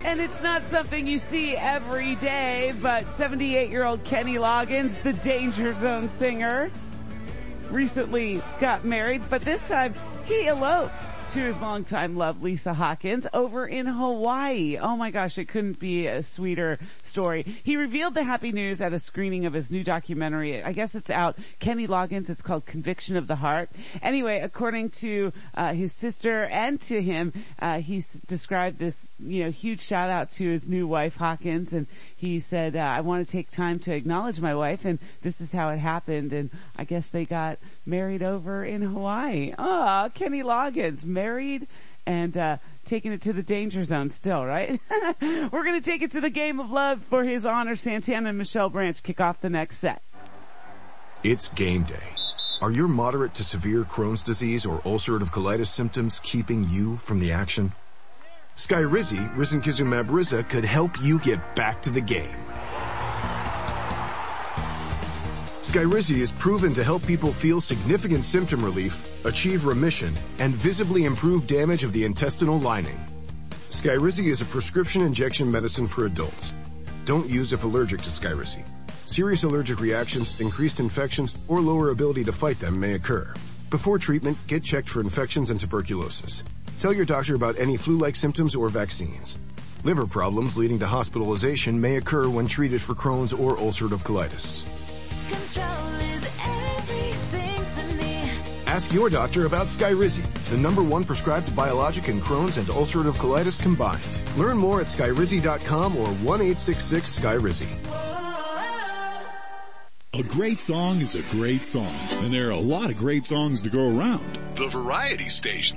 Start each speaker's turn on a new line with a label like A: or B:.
A: And it's not something you see every day, but 78-year-old Kenny Loggins, the Danger Zone singer, recently got married, but this time he eloped to his longtime love, Lisa Hawkins, over in Hawaii. Oh my gosh, it couldn't be a sweeter story. He revealed the happy news at a screening of his new documentary. I guess it's out, Kenny Loggins. It's called Conviction of the Heart. Anyway, according to his sister and to him, he's described this, huge shout out to his new wife, Hawkins, and he said, I want to take time to acknowledge my wife, and this is how it happened. And I guess they got married over in Hawaii. Oh, Kenny Loggins, married and taking it to the danger zone still, right? We're going to take it to the game of love for His Honor. Santana and Michelle Branch kick off the next set.
B: It's game day. Are your moderate to severe Crohn's disease or ulcerative colitis symptoms keeping you from the action? Skyrizi, risankizumab Riza, could help you get back to the game. Skyrizi is proven to help people feel significant symptom relief, achieve remission, and visibly improve damage of the intestinal lining. Skyrizi is a prescription injection medicine for adults. Don't use if allergic to Skyrizi. Serious allergic reactions, increased infections, or lower ability to fight them may occur. Before treatment, get checked for infections and tuberculosis. Tell your doctor about any flu-like symptoms or vaccines. Liver problems leading to hospitalization may occur when treated for Crohn's or ulcerative colitis.
C: Control is everything to me.
B: Ask your doctor about Skyrizi, the #1 prescribed biologic in Crohn's and ulcerative colitis combined. Learn more at skyrizi.com or 1-866-SKYRIZI.
D: A great song is a great song, and there are a lot of great songs to go around.
E: The Variety Station.